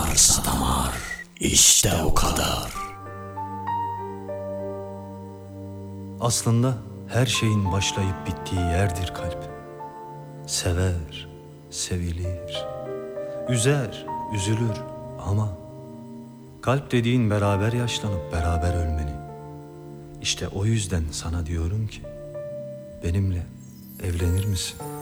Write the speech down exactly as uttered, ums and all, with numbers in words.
varsa damar, işte o kadar. Aslında her şeyin başlayıp bittiği yerdir kalp. Sever, sevilir, üzer, üzülür ama kalp dediğin beraber yaşlanıp beraber ölmeli. İşte o yüzden sana diyorum ki benimle evlenir misin?